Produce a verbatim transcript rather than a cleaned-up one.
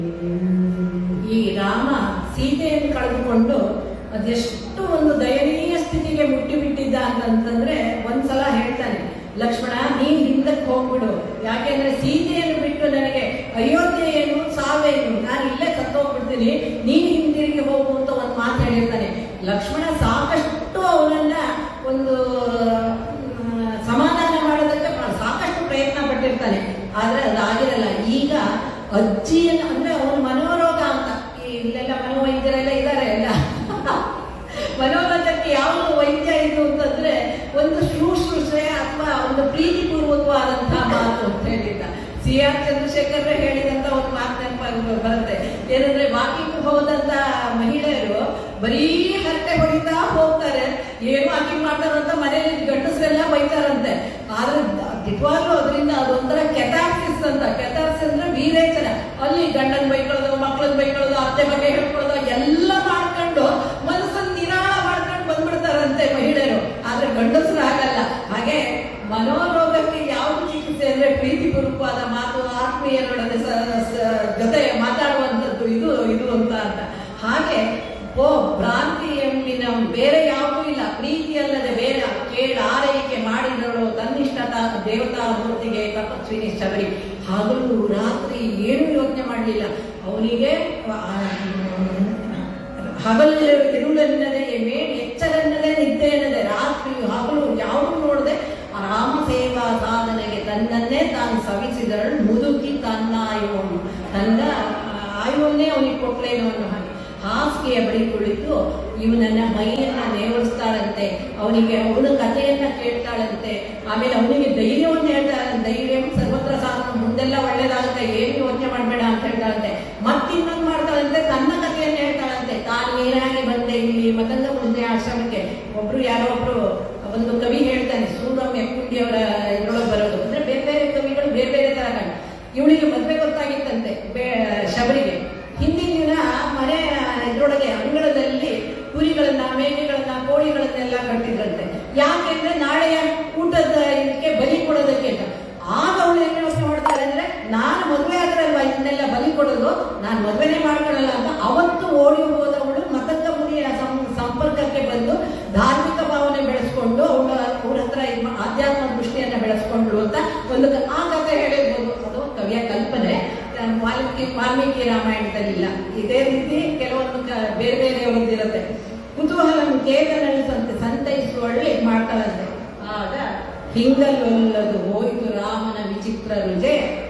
ಈ ರಾಮ ಸೀತೆಯನ್ನು ಕಳೆದುಕೊಂಡು ಅದೆಷ್ಟು ಒಂದು ದಯನೀಯ ಸ್ಥಿತಿಗೆ ಮುಟ್ಟಿಬಿಟ್ಟಿದ್ದ ಅಂತಂತಂದ್ರೆ ಒಂದ್ಸಲ ಹೇಳ್ತಾನೆ, ಲಕ್ಷ್ಮಣ ನೀನ್ ಹಿಂದಕ್ಕೆ ಹೋಗ್ಬಿಡು, ಯಾಕೆಂದ್ರೆ ಸೀತೆಯನ್ನು ಬಿಟ್ಟು ನನಗೆ ಅಯೋಧ್ಯೆ ಏನು ಸಾವೇನು, ನಾನು ಇಲ್ಲೇ ಸತ್ತೋಗ್ಬಿಡ್ತೀನಿ, ನೀನ್ ಹಿಂದಿರುಗಿ ಹೋಗು ಅಂತ ಒಂದು ಮಾತು ಹೇಳಿರ್ತಾನೆ. ಲಕ್ಷ್ಮಣ ಸಾಕಷ್ಟು ಅವನನ್ನ ಒಂದು ಸಮಾಧಾನ ಮಾಡೋದಕ್ಕೆ ಸಾಕಷ್ಟು ಪ್ರಯತ್ನ ಪಟ್ಟಿರ್ತಾನೆ, ಆದ್ರೆ ಅದಾಗಿರಲ್ಲ. ಈಗ ಅಜ್ಜಿಯನ್ನು ಅಂದ್ರೆ ಅವನು ಮನೋರೋಗ ಅಂತ, ಇಲ್ಲೆಲ್ಲ ಮನೋವೈದ್ಯರೆಲ್ಲ ಇದ್ದಾರೆ ಎಲ್ಲ ಮನೋರೋಗಕ್ಕೆ ಯಾವ ವೈದ್ಯ ಇದು ಅಂತಂದ್ರೆ ಒಂದು ಶುಶ್ರೂಷೆ ಅಥವಾ ಒಂದು ಪ್ರೀತಿಪೂರ್ವಕವಾದಂತಹ ಮಾತು ಅಂತ ಹೇಳಿದ್ದ. ಸಿ ಆರ್ ಚಂದ್ರಶೇಖರ್ ಹೇಳಿದಂತ ಒಂದು ಮಾತು ನೆನಪಾಗ ಬರುತ್ತೆ. ಏನಂದ್ರೆ ವಾಕಿಂಗ್ ಹೋದಂತ ಮಹಿಳೆಯರು ಬರೀ ಹರಟೆ ಹೊಡಿತಾ ಹೋಗ್ತಾರೆ, ಏನು ವಾಕಿಂಗ್ ಮಾಡ್ತಾರಂತ ಮನೇಲಿ ಗಂಡಸರೆಲ್ಲ ಬೈತಾರಂತೆ. ಆದ್ರೆ ನಿಜವಾಗ್ಲೂ ಅದರಿಂದ ಅದೊಂಥರ ಕೆಥಾರ್ಸಿಸ್ ಅಂತ. ಕೆಥಾರ್ಸಿಸ್ ಅಂದ್ರೆ ವೀರೇಚನ. ಅಲ್ಲಿ ಗಂಡನ್ ಬೈಕೊಳ್ಳೋದು, ಮಕ್ಕಳನ್ನ ಬೈಕೊಳ್ಳೋದು, ಅತ್ತೆ ಬಗ್ಗೆ ಹೇಳ್ಕೊಳ್ಳೋದು ಎಲ್ಲ ಮಾಡ್ಕೊಂಡು ಮನಸ್ಸನ್ನು ನಿರಾಳ ಮಾಡ್ಕೊಂಡು ಬಂದ್ಬಿಡ್ತಾರಂತೆ ಮಹಿಳೆಯರು. ಆದ್ರೆ ಗಂಡಸರು ಹಾಗಲ್ಲ. ಹಾಗೆ ಮನೋರೋಗಕ್ಕೆ ಯಾವುದು ಚಿಕಿತ್ಸೆ ಅಂದ್ರೆ ಪ್ರೀತಿಪೂರ್ವಕವಾದ ಮಾತು, ಆತ್ಮೀಯರೊಡನೆ ಜೊತೆ ಮಾತಾಡುವಂಥದ್ದು, ಇದು ಇದು ಅಂತ ಅಂತ. ಹಾಗೆ ಓ ಭ್ರಾಂತಿ ಎಂಬಿನ ಬೇರೆ ಯಾವುದೂ ಇಲ್ಲ, ಪ್ರೀತಿ ಅಲ್ಲದೆ ಬೇರೆ ಕೇಳ ಆರೈಕೆ ಮಾಡಿದಳು ತನ್ನಿಷ್ಠ ದೇವತಾ ಮೂರ್ತಿಗೆ ತಪಸ್ವಿನಿ ಶಬರಿ. ಹಗಲು ರಾತ್ರಿ ಏನು ಯೋಚನೆ ಮಾಡಲಿಲ್ಲ ಅವನಿಗೆ. ಹಗಲು ಇರುಳೆನ್ನದೆ ಮೇಲ್ ಎಚ್ಚರನ್ನದೆ ನಿದ್ದೆ ಎನ್ನದೆ ರಾತ್ರಿ ಹಗಲು ಯಾವುದು ನೋಡದೆ ರಾಮ ಸೇವಾ ಸಾಧನೆಗೆ ತನ್ನನ್ನೇ ತಾನು ಸವಿಸಿದಳು ಮುದುಕಿ ತನ್ನ ಆಯುವನ್ನು, ತನ್ನ ಆಯುವನ್ನೇ ಅವನಿಗೆ ಕೊಟ್ಲೇನೋ ಅನ್ನೋ ಹಾಗೆ ಹಾಸಿಗೆಯ ಬಳಿ ಕುಳಿತು ಇವನನ್ನ ಮೈಯನ್ನ ನೇವರಿಸ್ತಾಳಂತೆ, ಅವನಿಗೆ ಅವನ ಕಥೆಯನ್ನ ಕೇಳ್ತಾಳಂತೆ, ಆಮೇಲೆ ಅವನಿಗೆ ಧೈರ್ಯವನ್ನು ಹೇಳ್ತಾಳಂತೆ. ಧೈರ್ಯ ಸರ್ವತ್ರ ಸಾಧನ, ಮುಂದೆಲ್ಲ ಒಳ್ಳೇದಾಗುತ್ತೆ, ಏನು ಯೋಚನೆ ಮಾಡಬೇಡ ಅಂತ ಹೇಳ್ತಾಳಂತೆ. ಮತ್ತಿನ್ನೊಂದು ಮಾಡ್ತಾಳಂತೆ, ತನ್ನ ಕಥೆಯನ್ನ ಹೇಳ್ತಾಳಂತೆ. ತಾನು ಏನಾಗಿ ಬಂದೆ ಇಲ್ಲಿ ಮಕಂದ ಮುಂದೆ ಆಶ್ರಮಕ್ಕೆ. ಒಬ್ರು ಯಾರೋ ಒಬ್ರು ಒಂದು ಕವಿ ಹೇಳ್ತಾನೆ, ಸೂರಮ್ ಎಕ್ಕುಂಡಿಯವರ ಇದ್ರೊಳಗೆ ಬರೋದು ಅಂದ್ರೆ ಬೇರೆ ಬೇರೆ ಕವಿಗಳು ಬೇರೆ ಬೇರೆ ತರ ಕಾಣ. ಇವಳಿಗೆ ಮದ್ವೆ ಗೊತ್ತಾಗಿತ್ತಂತೆ ಶಬರಿಗೆ. ಹಿಂದಿನ ದಿನ ಮನೆ ಇದ್ರೊಳಗೆ ಅಂಗಳದಲ್ಲಿ ಕುರಿಗಳನ್ನ, ಮೇಕೆಗಳನ್ನ, ಕೋಳಿಗಳನ್ನೆಲ್ಲ ಕಟ್ಟಿದ್ರಂತೆ. ಯಾಕೆಂದ್ರೆ ನಾಳೆಯ ಊಟದ ಇದಕ್ಕೆ ಬಲಿ ಕೊಡೋದಕ್ಕೆ ಅಂತ. ಆಗ ಅವಳು ಏನ್ ಯೋಚನೆ ಮಾಡ್ತಾರೆ ಅಂದ್ರೆ, ನಾನು ಮದುವೆ ಆದ್ರಲ್ವಾ ಇದನ್ನೆಲ್ಲ ಬಲಿ ಕೊಡೋದು, ನಾನು ಮದುವೆನೇ ಮಾಡ್ಕೊಳ್ಳಲ್ಲ ಅಂತ ಅವತ್ತು ಓಡಿ ಹೋದವಳು ಮಕಂದ ಮುನಿಯ ಸಂಪರ್ಕಕ್ಕೆ ಬಂದು ಧಾರ್ಮಿಕ ಭಾವನೆ ಬೆಳೆಸ್ಕೊಂಡು ಅವಳ ಅವ್ರ ಹತ್ರ ಆಧ್ಯಾತ್ಮ ದೃಷ್ಟಿಯನ್ನ ಬೆಳೆಸ್ಕೊಂಡ್ಳು ಅಂತ ಒಂದು ಆ ಕಥೆ ಹೇಳಿರ್ಬೋದು. ಅದು ಕವಿಯ ಕಲ್ಪನೆ, ವಾಲ್ಮೀಕಿ ವಾಲ್ಮೀಕಿ ರಾಮಾಯಣದಲ್ಲಿಲ್ಲ. ಇದೇ ರೀತಿ ಕೆಲವೊಂದು ಬೇರೆ ಬೇರೆ ಒಂದಿರುತ್ತೆ. ಕುತೂಹಲ ಕೇತನಂತೆ ಸಂತೈಸುವಳ್ಳಿ ಮಾಡ್ತಾರಂತೆ. ಆಗ ಹಿಂಗಲ್ಲೊಲ್ಲದು ಹೋಯ್ತು ರಾಮನ ವಿಚಿತ್ರ ರುಜೆ